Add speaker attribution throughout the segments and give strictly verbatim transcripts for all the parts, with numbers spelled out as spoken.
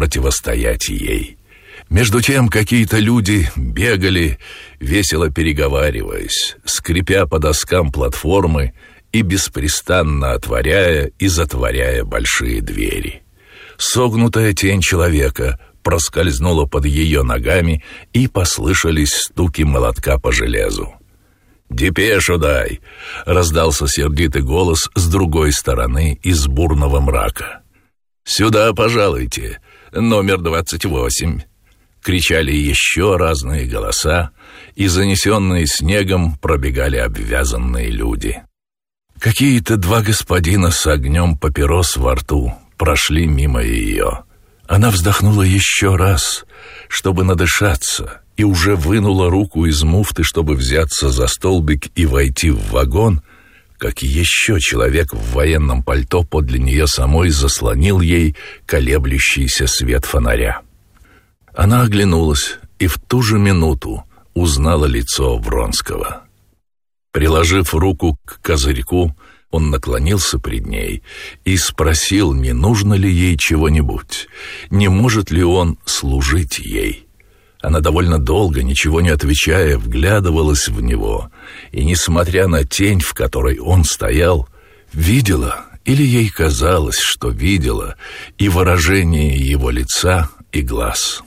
Speaker 1: противостоять ей. Между тем какие-то люди бегали, весело переговариваясь, скрипя по доскам платформы и беспрестанно отворяя и затворяя большие двери. Согнутая тень человека проскользнула под ее ногами, и послышались стуки молотка по железу. «Депешу дай!» — раздался сердитый голос с другой стороны из бурного мрака. «Сюда пожалуйте, номер двадцать восемь!» — кричали еще разные голоса, и занесенные снегом пробегали обвязанные люди. Какие-то два господина с огнем папирос во рту прошли мимо ее. Она вздохнула еще раз, чтобы надышаться, и уже вынула руку из муфты, чтобы взяться за столбик и войти в вагон, как еще человек в военном пальто подле нее самой заслонил ей колеблющийся свет фонаря. Она оглянулась и в ту же минуту узнала лицо Вронского. Приложив руку к козырьку, он наклонился пред ней и спросил, не нужно ли ей чего-нибудь, не может ли он служить ей. Она довольно долго, ничего не отвечая, вглядывалась в него, и, несмотря на тень, в которой он стоял, видела, или ей казалось, что видела, и выражение его лица и глаз.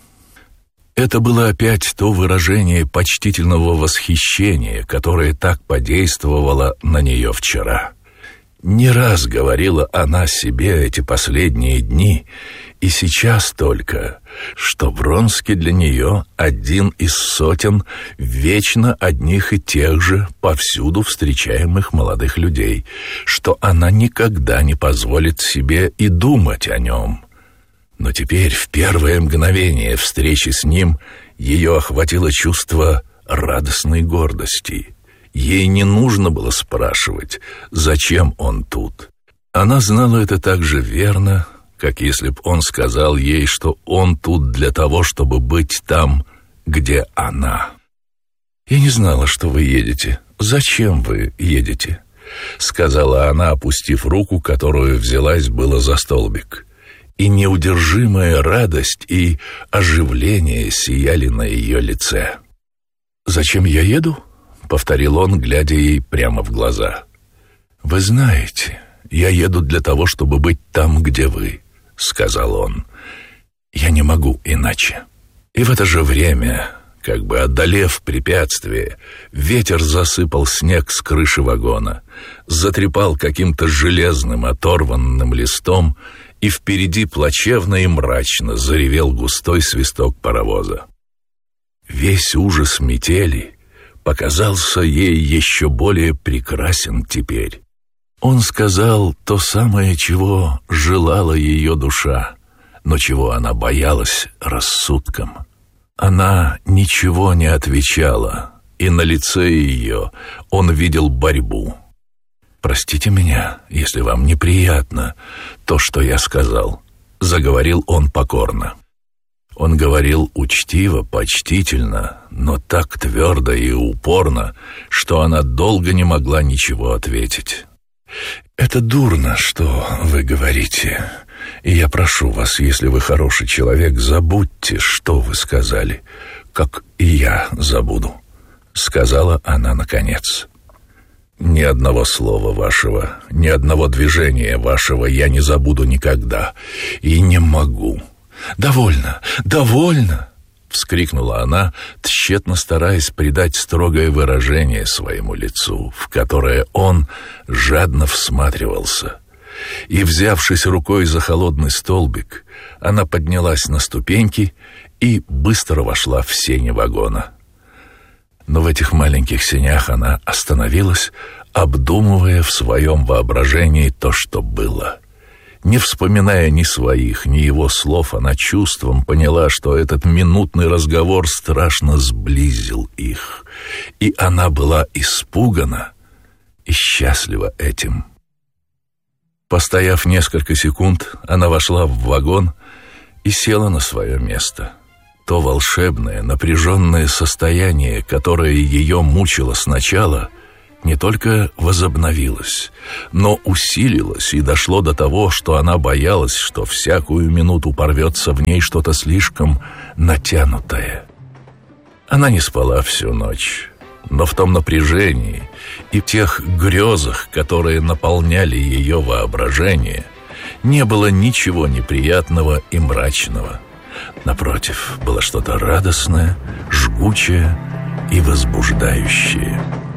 Speaker 1: Это было опять то выражение почтительного восхищения, которое так подействовало на нее вчера. Не раз говорила она себе эти последние дни, и сейчас только, что Вронский для нее один из сотен вечно одних и тех же повсюду встречаемых молодых людей, что она никогда не позволит себе и думать о нем. Но теперь, в первое мгновение встречи с ним, ее охватило чувство радостной гордости. Ей не нужно было спрашивать, зачем он тут. Она знала это так же верно, как если б он сказал ей, что он тут для того, чтобы быть там, где она. «Я не знала, что вы едете. Зачем вы едете?» — сказала она, опустив руку, которую взялась было за столбик. И неудержимая радость и оживление сияли на ее лице. «Зачем я еду?» — повторил он, глядя ей прямо в глаза. «Вы знаете, я еду для того, чтобы быть там, где вы», — сказал он. «Я не могу иначе». И в это же время, как бы одолев препятствие, ветер засыпал снег с крыши вагона, затрепал каким-то железным оторванным листом, и впереди плачевно и мрачно заревел густой свисток паровоза. Весь ужас метели показался ей еще более прекрасен теперь. Он сказал то самое, чего желала ее душа, но чего она боялась рассудком. Она ничего не отвечала, и на лице ее он видел борьбу. «Простите меня, если вам неприятно то, что я сказал», — заговорил он покорно. Он говорил учтиво, почтительно, но так твердо и упорно, что она долго не могла ничего ответить. «Это дурно, что вы говорите, и я прошу вас, если вы хороший человек, забудьте, что вы сказали, как и я забуду», — сказала она наконец. «Ни одного слова вашего, ни одного движения вашего я не забуду никогда и не могу». «Довольно, довольно!» — вскрикнула она, тщетно стараясь придать строгое выражение своему лицу, в которое он жадно всматривался. И, взявшись рукой за холодный столбик, она поднялась на ступеньки и быстро вошла в сени вагона. Но в этих маленьких сенях она остановилась, обдумывая в своем воображении то, что было. Не вспоминая ни своих, ни его слов, она чувством поняла, что этот минутный разговор страшно сблизил их, и она была испугана и счастлива этим. Постояв несколько секунд, она вошла в вагон и села на свое место. То волшебное, напряженное состояние, которое ее мучило сначала, не только возобновилось, но усилилось и дошло до того, что она боялась, что всякую минуту порвется в ней что-то слишком натянутое. Она не спала всю ночь, но в том напряжении и тех грезах, которые наполняли ее воображение, не было ничего неприятного и мрачного. Напротив, было что-то радостное, жгучее и возбуждающее.